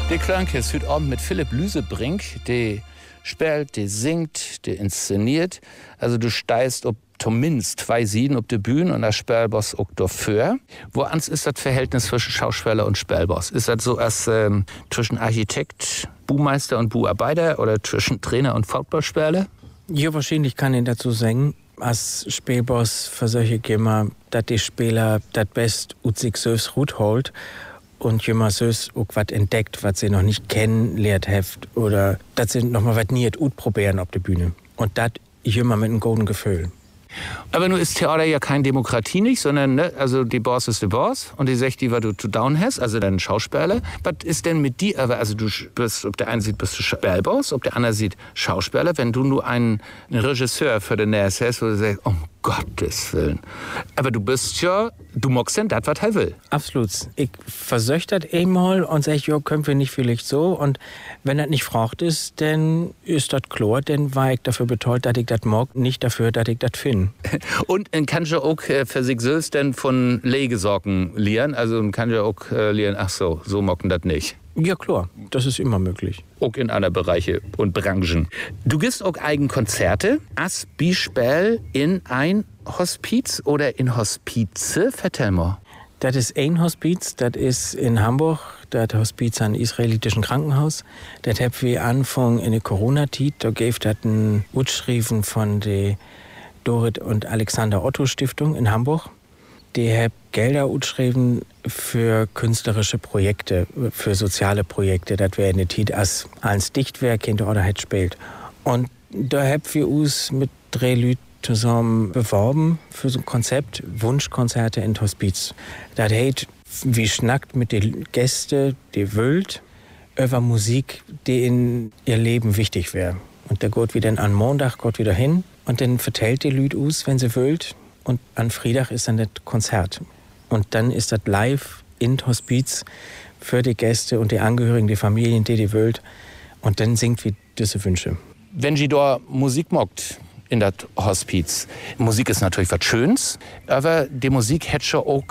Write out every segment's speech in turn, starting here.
Der Klanke ist heute Abend mit Philipp Lüsebrink, der spielt, der singt, der inszeniert. Also du steigst ob zumindest 2 Sieden auf der Bühne und der Spielboss auch dafür. Woans ist das Verhältnis zwischen Schauspieler und Spielboss? Ist das so als zwischen Architekt, Buhmeister und Buharbeiter oder zwischen Trainer und Footballspieler? Ja, wahrscheinlich kann ich dazu sagen, als Spielboss versuche ich immer, dass die Spieler das Beste aus sich selbst holt und jemand selbst auch was entdeckt, was sie noch nicht kennenlernt heft oder dass sie noch mal was nie probieren auf der Bühne. Und das immer mit einem guten Gefühl. Aber nun ist Theater ja keine Demokratie nicht, sondern, ne, also die Boss ist der Boss und die sagt die, was du zu down hast, also dein Schauspieler. Was ist denn mit dir, also du bist, ob der eine sieht, bist du Spielboss, ob der andere sieht Schauspieler, wenn du nur einen Regisseur für den Nähe hast, wo du sagst, um Gottes Willen. Aber du bist ja, du magst denn das, was er will. Absolut. Ich versuche das einmal und sage, ja, können wir nicht vielleicht so. Und wenn das nicht gefragt ist, dann ist das klar, dann war ich dafür betont, dass ich das mag, nicht dafür, dass ich das finde. Und kannst du auch für sich selbst denn von Legesorgen lernen? Also kann du auch lernen, ach so mocken das nicht. Ja klar, das ist immer möglich. Auch in anderen Bereichen und Branchen. Du gibst auch eigene Konzerte, als Beispiel in ein Hospiz oder in Hospize, vertell mal. Das ist ein Hospiz, das ist in Hamburg, das Hospiz an israelitischen Krankenhaus. Das haben wir Anfang in der Corona-Zeit, da gab es ein Utschrieben von der Dorit und Alexander Otto Stiftung in Hamburg. Die haben Gelder utschrieben für künstlerische Projekte, für soziale Projekte. Das wäre eine Zeit, als ein Dichtwerk hinter oder hat spielt. Und da haben wir uns mit 3 Leuten zusammen beworben für so ein Konzept, Wunschkonzerte in Hospiz. Das heißt, wir schnackt mit den Gästen, die wollt, über Musik, die in ihr Leben wichtig wäre. Und da geht wir dann am Montag wieder hin und dann vertellt die Leute aus, wenn sie wollt. Und an Freitag ist dann das Konzert. Und dann ist das live in Hospiz für die Gäste und die Angehörigen, die Familien, die wollt. Und dann singt wir diese Wünsche. Wenn Sie da Musik mockt in das Hospiz, Musik ist natürlich was Schönes, aber die Musik hätte schon auch,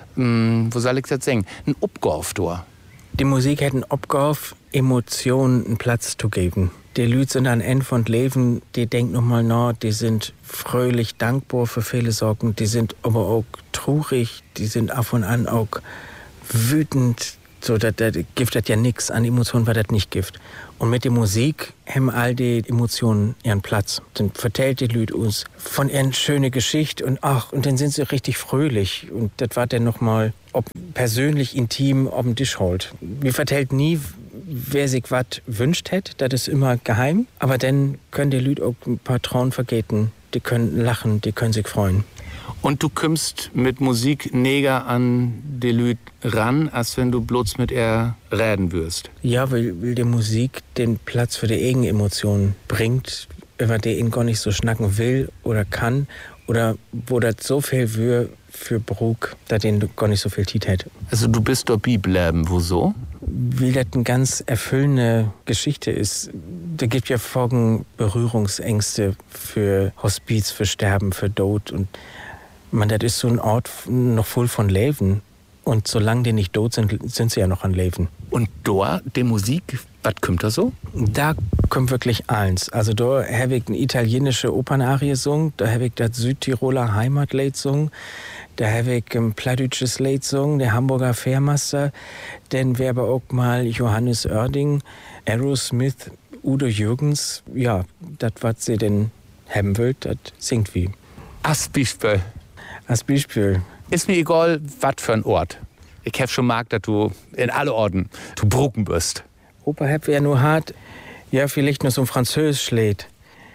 wo soll ich das sagen, ein Abgauf da. Die Musik hätte einen Abgauf, Emotionen einen Platz zu geben. Die Leute sind am Ende von Leben, die denken nochmal nach, die sind fröhlich, dankbar für viele Sorgen, die sind aber auch traurig, die sind ab und an auch wütend. So, das gibt das ja nichts an Emotionen, weil das nicht gibt. Und mit der Musik haben all die Emotionen ihren Platz. Dann vertellt die Leute uns von ihren schönen Geschichte und dann sind sie richtig fröhlich. Und das war dann nochmal, ob persönlich, intim, auf den Tisch holt. Wir vertellt nie, wer sich was wünscht hätte, das ist immer geheim. Aber dann können die Leute auch ein paar Trauen vergeten, die können lachen, die können sich freuen. Und du kommst mit Musik näher an die Leute ran, als wenn du bloß mit ihr reden wirst. Ja, weil die Musik den Platz für die eigenen Emotionen bringt, über die ihn gar nicht so schnacken will oder kann. Oder wo das so viel für Brug, dass den gar nicht so viel Zeit hat. Also du bist dabei bleiben, wo so? Weil das eine ganz erfüllende Geschichte ist. Da gibt ja Folgen Berührungsängste für Hospiz, für Sterben, für Tod. Und das ist so ein Ort noch voll von Leben. Und solange die nicht tot sind, sind sie ja noch an Leben. Und da, die Musik, was kommt da so? Da kommt wirklich eins. Also da habe ich eine italienische Opernarie gesungen, da habe ich das Südtiroler Heimatlied gesungen, da habe ich ein plattdeutsches Lied gesungen, der Hamburger Fährmaster, dann wäre aber auch mal Johannes Oerding, Aerosmith, Udo Jürgens. Ja, das, was sie denn haben will, das singt wie. Als Beispiel. Als Beispiel. Ist mir egal, was für ein Ort. Ich habe schon mag, dass du in alle Orten zu Brucken bist. Opa hab ja nur hart, ja, vielleicht nur so ein Französisch Lied.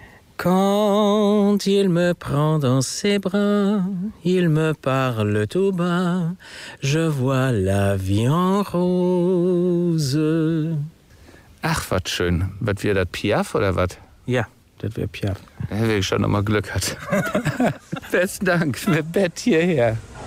Quand il me prend dans ses bras, il me parle tout bas, je vois la vie en rose. Ach, was schön. Was wir das Piaf oder was? Ja, das wäre Piaf. Da hätte ich schon noch mal Glück gehabt. Besten Dank. Mit Bett hierher.